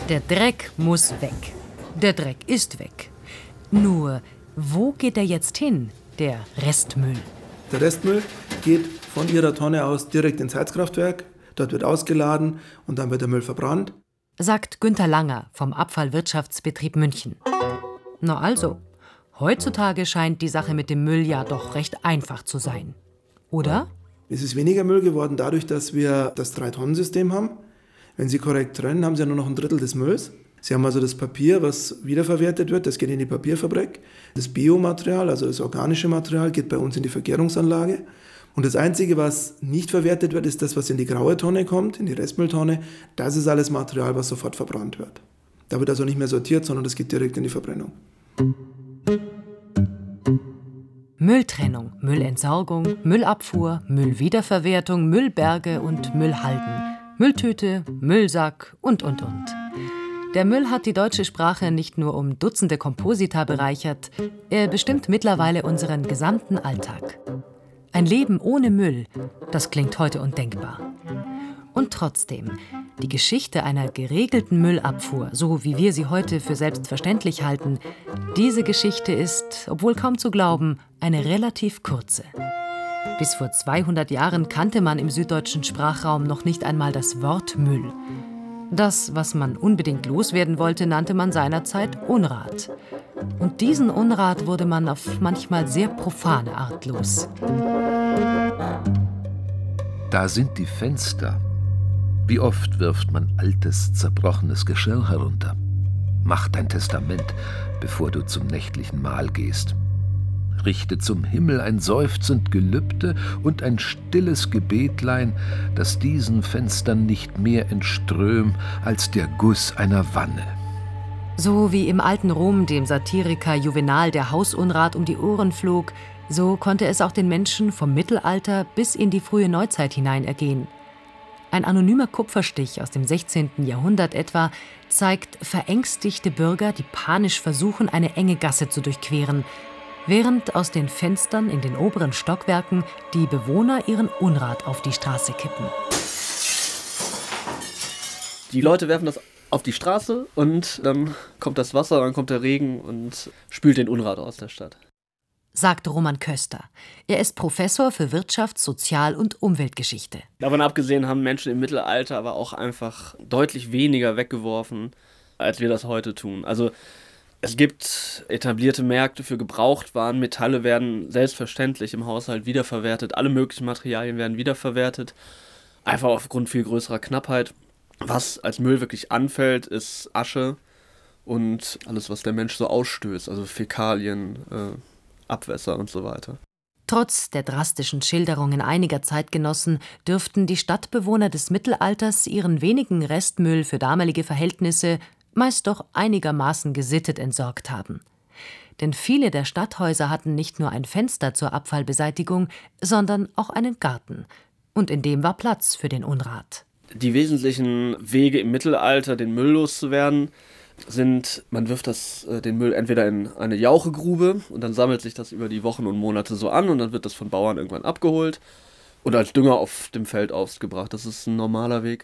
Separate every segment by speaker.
Speaker 1: Der Dreck muss weg. Der Dreck ist weg. Nur, wo geht er jetzt hin, der Restmüll?
Speaker 2: Der Restmüll geht von Ihrer Tonne aus direkt ins Heizkraftwerk. Dort wird ausgeladen und dann wird der Müll verbrannt.
Speaker 1: Sagt Günther Langer vom Abfallwirtschaftsbetrieb München. Na also, heutzutage scheint die Sache mit dem Müll ja doch recht einfach zu sein. Oder?
Speaker 2: Es ist weniger Müll geworden dadurch, dass wir das 3-Tonnen-System haben. Wenn Sie korrekt trennen, haben Sie ja nur noch ein Drittel des Mülls. Sie haben also das Papier, was wiederverwertet wird, das geht in die Papierfabrik. Das Biomaterial, also das organische Material, geht bei uns in die Vergärungsanlage. Und das Einzige, was nicht verwertet wird, ist das, was in die graue Tonne kommt, in die Restmülltonne. Das ist alles Material, was sofort verbrannt wird. Da wird also nicht mehr sortiert, sondern das geht direkt in die Verbrennung.
Speaker 1: Mülltrennung, Müllentsorgung, Müllabfuhr, Müllwiederverwertung, Müllberge und Müllhalden. Mülltüte, Müllsack und. Der Müll hat die deutsche Sprache nicht nur um Dutzende Komposita bereichert, er bestimmt mittlerweile unseren gesamten Alltag. Ein Leben ohne Müll, das klingt heute undenkbar. Und trotzdem, die Geschichte einer geregelten Müllabfuhr, so wie wir sie heute für selbstverständlich halten, diese Geschichte ist, obwohl kaum zu glauben, eine relativ kurze. Bis vor 200 Jahren kannte man im süddeutschen Sprachraum noch nicht einmal das Wort Müll. Das, was man unbedingt loswerden wollte, nannte man seinerzeit Unrat. Und diesen Unrat wurde man auf manchmal sehr profane Art los.
Speaker 3: Da sind die Fenster. Wie oft wirft man altes, zerbrochenes Geschirr herunter? Mach dein Testament, bevor du zum nächtlichen Mahl gehst. Richte zum Himmel ein seufzend Gelübde und ein stilles Gebetlein, das diesen Fenstern nicht mehr entström als der Guss einer Wanne.
Speaker 1: So wie im alten Rom dem Satiriker Juvenal der Hausunrat um die Ohren flog, so konnte es auch den Menschen vom Mittelalter bis in die frühe Neuzeit hinein ergehen. Ein anonymer Kupferstich aus dem 16. Jahrhundert etwa zeigt verängstigte Bürger, die panisch versuchen, eine enge Gasse zu durchqueren, während aus den Fenstern in den oberen Stockwerken die Bewohner ihren Unrat auf die Straße kippen.
Speaker 4: Die Leute werfen das auf die Straße und dann kommt das Wasser, dann kommt der Regen und spült den Unrat aus der Stadt.
Speaker 1: Sagt Roman Köster. Er ist Professor für Wirtschafts-, Sozial- und Umweltgeschichte.
Speaker 4: Davon abgesehen haben Menschen im Mittelalter aber auch einfach deutlich weniger weggeworfen, als wir das heute tun. Also es gibt etablierte Märkte für Gebrauchtwaren, Metalle werden selbstverständlich im Haushalt wiederverwertet, alle möglichen Materialien werden wiederverwertet, einfach aufgrund viel größerer Knappheit. Was als Müll wirklich anfällt, ist Asche und alles, was der Mensch so ausstößt, also Fäkalien, Abwässer und so weiter.
Speaker 1: Trotz der drastischen Schilderungen einiger Zeitgenossen dürften die Stadtbewohner des Mittelalters ihren wenigen Restmüll für damalige Verhältnisse meist doch einigermaßen gesittet entsorgt haben. Denn viele der Stadthäuser hatten nicht nur ein Fenster zur Abfallbeseitigung, sondern auch einen Garten. Und in dem war Platz für den Unrat.
Speaker 4: Die wesentlichen Wege im Mittelalter, den Müll loszuwerden, sind, man wirft den Müll entweder in eine Jauchegrube und dann sammelt sich das über die Wochen und Monate so an und dann wird das von Bauern irgendwann abgeholt oder als Dünger auf dem Feld ausgebracht. Das ist ein normaler Weg.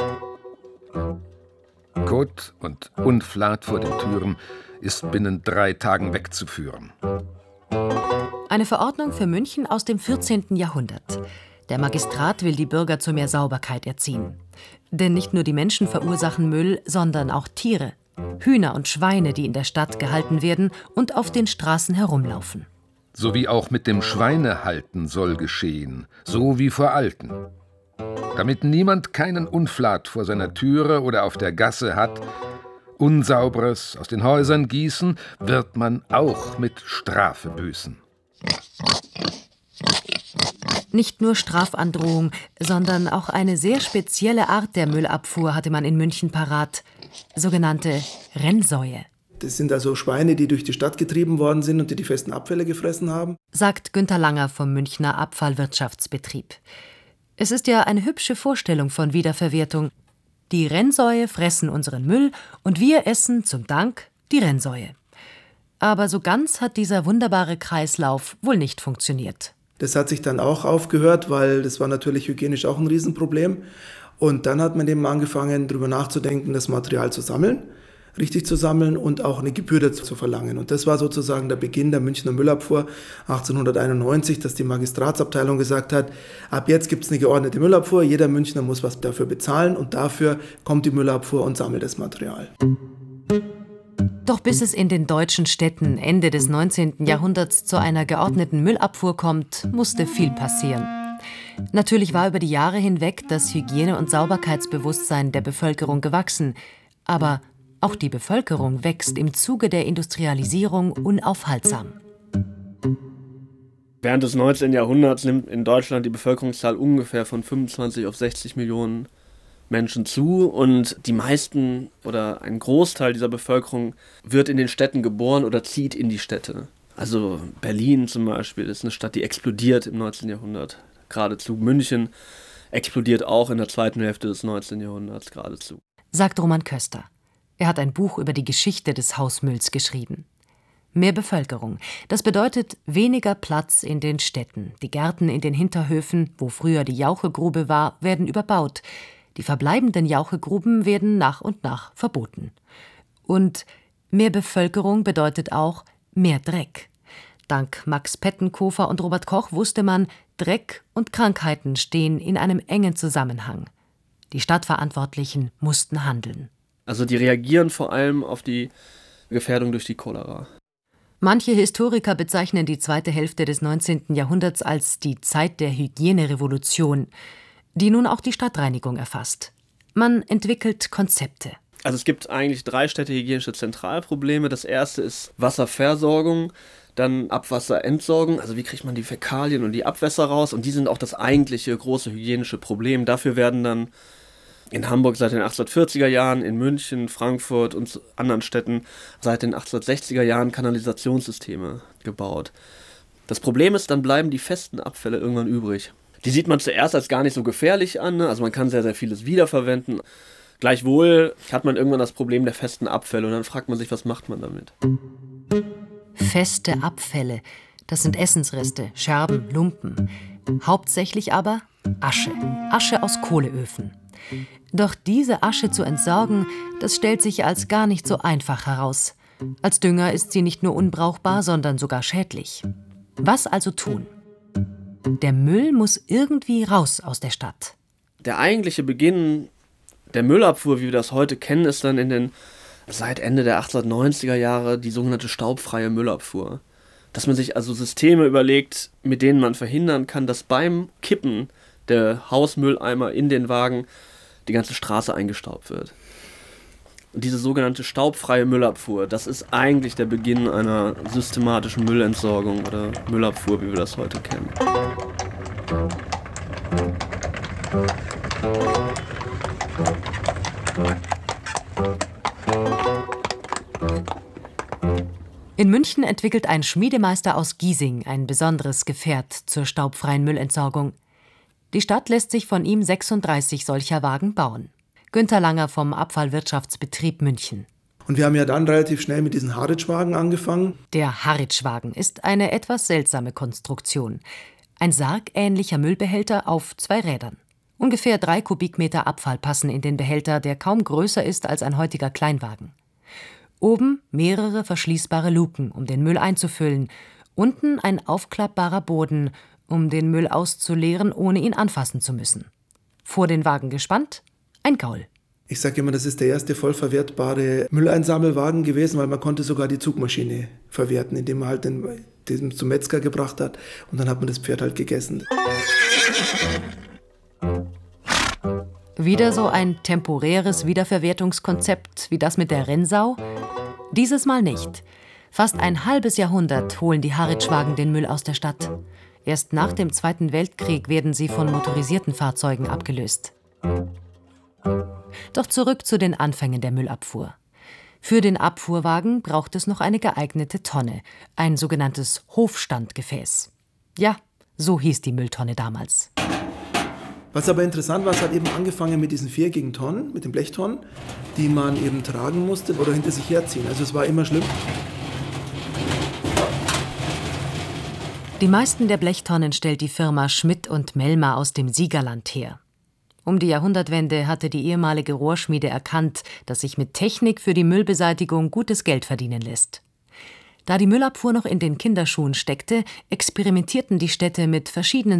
Speaker 3: Kot und Unflat vor den Türen ist binnen 3 Tagen wegzuführen.
Speaker 1: Eine Verordnung für München aus dem 14. Jahrhundert. Der Magistrat will die Bürger zu mehr Sauberkeit erziehen. Denn nicht nur die Menschen verursachen Müll, sondern auch Tiere. Hühner und Schweine, die in der Stadt gehalten werden und auf den Straßen herumlaufen.
Speaker 3: So wie auch mit dem Schweinehalten soll geschehen, so wie vor Alten. Damit niemand keinen Unflat vor seiner Türe oder auf der Gasse hat, Unsauberes aus den Häusern gießen, wird man auch mit Strafe büßen.
Speaker 1: Nicht nur Strafandrohung, sondern auch eine sehr spezielle Art der Müllabfuhr hatte man in München parat. Sogenannte Rennsäue.
Speaker 2: Das sind also Schweine, die durch die Stadt getrieben worden sind und die festen Abfälle gefressen haben.
Speaker 1: Sagt Günther Langer vom Münchner Abfallwirtschaftsbetrieb. Es ist ja eine hübsche Vorstellung von Wiederverwertung. Die Rennsäue fressen unseren Müll und wir essen zum Dank die Rennsäue. Aber so ganz hat dieser wunderbare Kreislauf wohl nicht funktioniert.
Speaker 2: Das hat sich dann auch aufgehört, weil das war natürlich hygienisch auch ein Riesenproblem. Und dann hat man eben angefangen, darüber nachzudenken, das Material zu sammeln, richtig zu sammeln und auch eine Gebühr dazu zu verlangen. Und das war sozusagen der Beginn der Münchner Müllabfuhr 1891, dass die Magistratsabteilung gesagt hat, ab jetzt gibt es eine geordnete Müllabfuhr, jeder Münchner muss was dafür bezahlen und dafür kommt die Müllabfuhr und sammelt das Material.
Speaker 1: Doch bis es in den deutschen Städten Ende des 19. Jahrhunderts zu einer geordneten Müllabfuhr kommt, musste viel passieren. Natürlich war über die Jahre hinweg das Hygiene- und Sauberkeitsbewusstsein der Bevölkerung gewachsen, aber auch die Bevölkerung wächst im Zuge der Industrialisierung unaufhaltsam.
Speaker 4: Während des 19. Jahrhunderts nimmt in Deutschland die Bevölkerungszahl ungefähr von 25 auf 60 Millionen Menschen zu und die meisten oder ein Großteil dieser Bevölkerung wird in den Städten geboren oder zieht in die Städte. Also Berlin zum Beispiel ist eine Stadt, die explodiert im 19. Jahrhundert geradezu. München explodiert auch in der zweiten Hälfte des 19. Jahrhunderts geradezu.
Speaker 1: Sagt Roman Köster. Er hat ein Buch über die Geschichte des Hausmülls geschrieben. Mehr Bevölkerung. Das bedeutet weniger Platz in den Städten. Die Gärten in den Hinterhöfen, wo früher die Jauchegrube war, werden überbaut. Die verbleibenden Jauchegruben werden nach und nach verboten. Und mehr Bevölkerung bedeutet auch mehr Dreck. Dank Max Pettenkofer und Robert Koch wusste man, Dreck und Krankheiten stehen in einem engen Zusammenhang. Die Stadtverantwortlichen mussten handeln.
Speaker 4: Also die reagieren vor allem auf die Gefährdung durch die Cholera.
Speaker 1: Manche Historiker bezeichnen die zweite Hälfte des 19. Jahrhunderts als die Zeit der Hygienerevolution, die nun auch die Stadtreinigung erfasst. Man entwickelt Konzepte.
Speaker 4: Also es gibt eigentlich 3 städtehygienische Zentralprobleme. Das erste ist Wasserversorgung, dann Abwasserentsorgung, also wie kriegt man die Fäkalien und die Abwässer raus, und die sind auch das eigentliche große hygienische Problem. Dafür werden dann in Hamburg seit den 1840er Jahren, in München, Frankfurt und anderen Städten seit den 1860er Jahren Kanalisationssysteme gebaut. Das Problem ist, dann bleiben die festen Abfälle irgendwann übrig. Die sieht man zuerst als gar nicht so gefährlich an, also man kann sehr, sehr vieles wiederverwenden. Gleichwohl hat man irgendwann das Problem der festen Abfälle und dann fragt man sich, was macht man damit?
Speaker 1: Feste Abfälle, das sind Essensreste, Scherben, Lumpen. Hauptsächlich aber Asche. Asche aus Kohleöfen. Doch diese Asche zu entsorgen, das stellt sich als gar nicht so einfach heraus. Als Dünger ist sie nicht nur unbrauchbar, sondern sogar schädlich. Was also tun? Der Müll muss irgendwie raus aus der Stadt.
Speaker 4: Der eigentliche Beginn der Müllabfuhr, wie wir das heute kennen, ist dann seit Ende der 1890er Jahre die sogenannte staubfreie Müllabfuhr. Dass man sich also Systeme überlegt, mit denen man verhindern kann, dass beim Kippen der Hausmülleimer in den Wagen die ganze Straße eingestaubt wird. Und diese sogenannte staubfreie Müllabfuhr, das ist eigentlich der Beginn einer systematischen Müllentsorgung oder Müllabfuhr, wie wir das heute kennen.
Speaker 1: In München entwickelt ein Schmiedemeister aus Giesing ein besonderes Gefährt zur staubfreien Müllentsorgung. Die Stadt lässt sich von ihm 36 solcher Wagen bauen. Günter Langer vom Abfallwirtschaftsbetrieb München.
Speaker 2: Und wir haben ja dann relativ schnell mit diesen Harritschwagen angefangen.
Speaker 1: Der Harritschwagen ist eine etwas seltsame Konstruktion. Ein sargähnlicher Müllbehälter auf 2 Rädern. Ungefähr 3 Kubikmeter Abfall passen in den Behälter, der kaum größer ist als ein heutiger Kleinwagen. Oben mehrere verschließbare Luken, um den Müll einzufüllen. Unten ein aufklappbarer Boden, um den Müll auszuleeren, ohne ihn anfassen zu müssen. Vor den Wagen gespannt, ein Gaul.
Speaker 2: Ich sage immer, das ist der erste vollverwertbare Mülleinsammelwagen gewesen, weil man konnte sogar die Zugmaschine verwerten, indem man halt den zum Metzger gebracht hat und dann hat man das Pferd halt gegessen.
Speaker 1: Wieder so ein temporäres Wiederverwertungskonzept wie das mit der Rennsau? Dieses Mal nicht. Fast ein halbes Jahrhundert holen die Harritschwagen den Müll aus der Stadt. Erst nach dem Zweiten Weltkrieg werden sie von motorisierten Fahrzeugen abgelöst. Doch zurück zu den Anfängen der Müllabfuhr. Für den Abfuhrwagen braucht es noch eine geeignete Tonne, ein sogenanntes Hofstandgefäß. Ja, so hieß die Mülltonne damals.
Speaker 2: Was aber interessant war, es hat eben angefangen mit diesen 4 Tonnen, mit den Blechtonnen, die man eben tragen musste oder hinter sich herziehen. Also es war immer schlimm. Die
Speaker 1: meisten der Blechtonnen stellt die Firma Schmidt und Mellmer aus dem Siegerland her. Um die Jahrhundertwende hatte die ehemalige Rohrschmiede erkannt, dass sich mit Technik für die Müllbeseitigung gutes Geld verdienen lässt. Da die Müllabfuhr noch in den Kinderschuhen steckte, experimentierten die Städte mit verschiedenen